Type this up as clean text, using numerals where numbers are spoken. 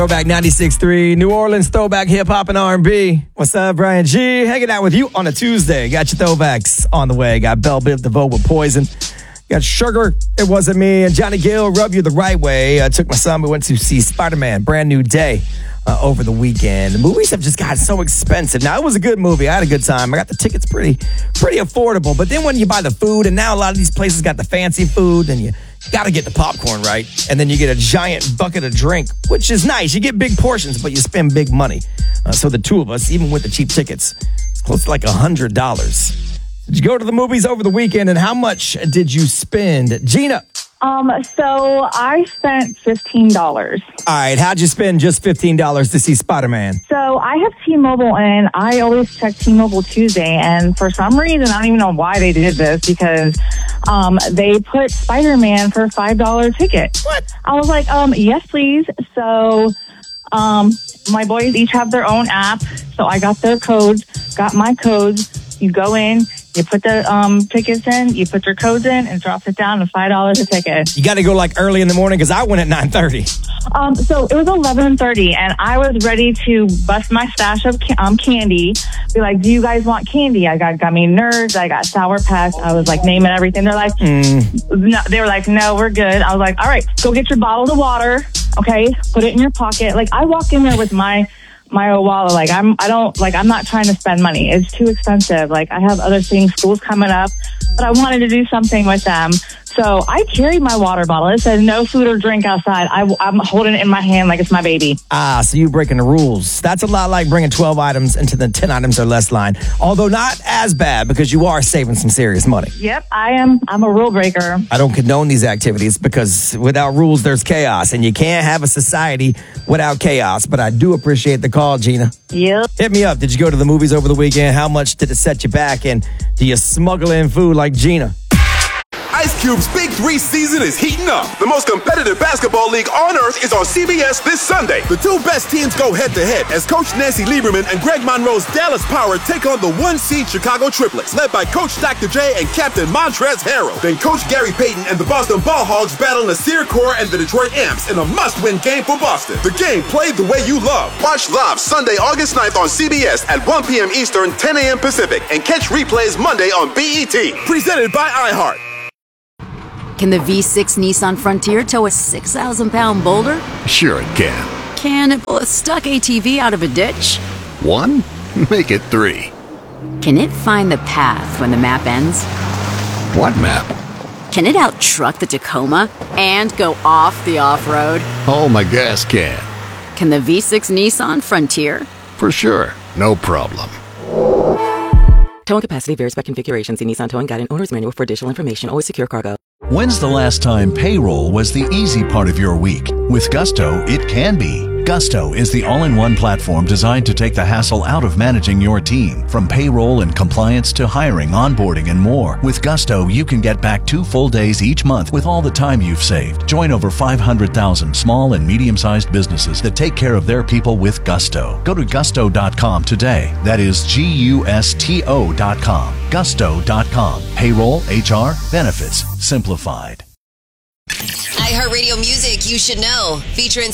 Throwback 96.3, New Orleans throwback hip-hop and R&B. What's up, Brian G? Hanging out with you on a Tuesday. Got your throwbacks on the way. Got Belle Biv DeVoe with Poison. Got Sugar, It Wasn't Me. And Johnny Gill, Rub You the Right Way. I took my son. We went to see Spider-Man, Brand New Day, over the weekend. The movies have just gotten so expensive. Now, it was a good movie. I had a good time. I got the tickets pretty affordable. But then when you buy the food, and now a lot of these places got the fancy food, and you got to get the popcorn, right? And then you get a giant bucket of drink, which is nice. You get big portions, but you spend big money. So the two of us, even with the cheap tickets, it's close to like $100. Did you go to the movies over the weekend, and how much did you spend? Gina? So I spent $15. All right, how'd you spend just $15 to see Spider-Man? So I have T-Mobile, and I always check T-Mobile Tuesday, and for some reason, I don't even know why they did this, because they put Spider-Man for a $5 ticket. What? I was like, yes, please. So my boys each have their own app, so I got their codes, got my codes. You go in, you put the tickets in, you put your codes in, and drops it down to $5 a ticket. You got to go like early in the morning, because I went at 9:30. So it was 11:30, and I was ready to bust my stash of candy. Be like, do you guys want candy? I got gummy nerds, I got Sour Patch. I was like naming everything. They're like, no. They were like, no, we're good. I was like, all right, go get your bottle of water. Okay, put it in your pocket. Like, I walked in there with my wallet. Like, I'm not trying to spend money. It's too expensive. Like, I have other things, school's coming up, but I wanted to do something with them. So I carried my water bottle. It says no food or drink outside. I'm holding it in my hand like it's my baby. So you breaking the rules. That's a lot like bringing 12 items into the 10 items or less line. Although not as bad, because you are saving some serious money. Yep, I'm a rule breaker. I don't condone these activities, because without rules, there's chaos. And you can't have a society without chaos. But I do appreciate the call, Gina. Yep. Hit me up. Did you go to the movies over the weekend? How much did it set you back? And do you smuggle in food like Gina? Ice Cube's Big 3 season is heating up. The most competitive basketball league on earth is on CBS this Sunday. The two best teams go head-to-head as Coach Nancy Lieberman and Greg Monroe's Dallas Power take on the one-seed Chicago Triplets, led by Coach Dr. J and Captain Montrezl Harrell. Then Coach Gary Payton and the Boston Ball Hogs battle Nasir Kaur and the Detroit Amps in a must-win game for Boston. The game played the way you love. Watch live Sunday, August 9th on CBS at 1 p.m. Eastern, 10 a.m. Pacific, and catch replays Monday on BET. Presented by iHeart. Can the V6 Nissan Frontier tow a 6,000-pound boulder? Sure it can. Can it pull a stuck ATV out of a ditch? 1? Make it 3. Can it find the path when the map ends? What map? Can it out-truck the Tacoma and go off the off-road? Oh, my gas can. Can the V6 Nissan Frontier? For sure. No problem. Towing capacity varies by configuration. See Nissan Towing Guide and Owner's Manual for additional information. Always secure cargo. When's the last time payroll was the easy part of your week? With Gusto, it can be. Gusto is the all-in-one platform designed to take the hassle out of managing your team. From payroll and compliance to hiring, onboarding, and more. With Gusto, you can get back 2 full days each month with all the time you've saved. Join over 500,000 small and medium-sized businesses that take care of their people with Gusto. Go to gusto.com today. That is Gusto.com. Gusto.com. Payroll, HR, benefits, simplified. iHeartRadio Music, You Should Know, featuring